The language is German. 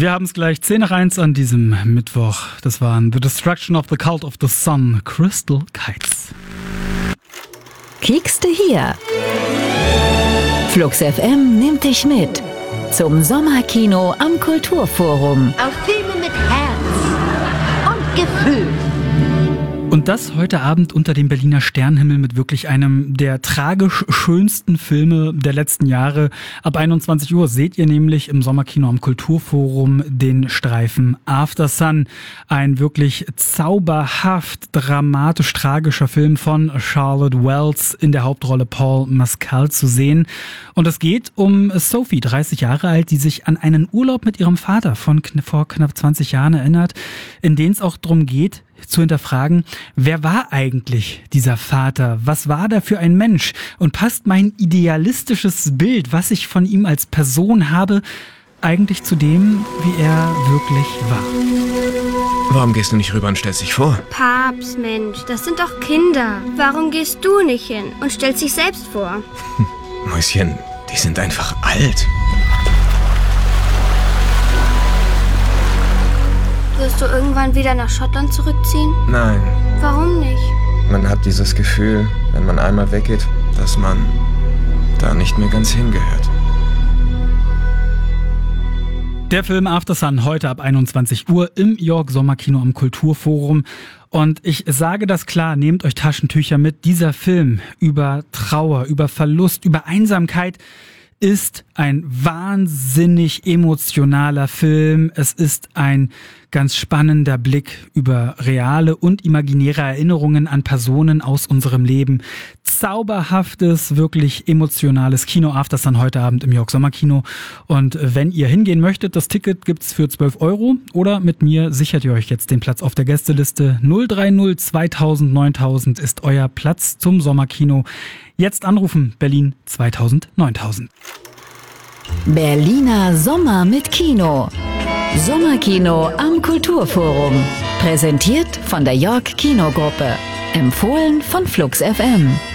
Wir haben es gleich 10:01 an diesem Mittwoch. Das waren The Destruction of the Cult of the Sun, Crystal Kites. Kiekste hier. Flux FM nimmt dich mit zum Sommerkino am Kulturforum. Auf Filme mit Herz und Gefühl. Und das heute Abend unter dem Berliner Sternenhimmel mit wirklich einem der tragisch schönsten Filme der letzten Jahre. Ab 21 Uhr seht ihr nämlich im Sommerkino am Kulturforum den Streifen After Sun. Ein wirklich zauberhaft, dramatisch tragischer Film von Charlotte Wells, in der Hauptrolle Paul Mescal zu sehen. Und es geht um Sophie, 30 Jahre alt, die sich an einen Urlaub mit ihrem Vater von vor knapp 20 Jahren erinnert, in dem es auch darum geht, zu hinterfragen, wer war eigentlich dieser Vater? Was war da für ein Mensch? Und passt mein idealistisches Bild, was ich von ihm als Person habe, eigentlich zu dem, wie er wirklich war? Warum gehst du nicht rüber und stellst dich vor? Papst, Mensch, das sind doch Kinder. Warum gehst du nicht hin und stellst dich selbst vor? Mäuschen, die sind einfach alt. Wirst du irgendwann wieder nach Schottland zurückziehen? Nein, Warum nicht? man hat dieses Gefühl, wenn man einmal weggeht, dass man da nicht mehr ganz hingehört. Der Film After Sun heute ab 21 Uhr im York Sommerkino am Kulturforum. Und ich sage das klar, nehmt euch Taschentücher mit. Dieser Film über Trauer, über Verlust, über Einsamkeit ist ein wahnsinnig emotionaler Film. Es ist ein ganz spannender Blick über reale und imaginäre Erinnerungen an Personen aus unserem Leben. Zauberhaftes, wirklich emotionales Kino After Sun heute Abend im York Sommerkino. Und wenn ihr hingehen möchtet, das Ticket gibt's für 12 € oder mit mir sichert ihr euch jetzt den Platz auf der Gästeliste. 030 2000 9000 ist euer Platz zum Sommerkino. Jetzt anrufen, Berlin 2000 9000. Berliner Sommer mit Kino. Sommerkino am Kulturforum. Präsentiert von der York Kinogruppe. Empfohlen von Flux FM.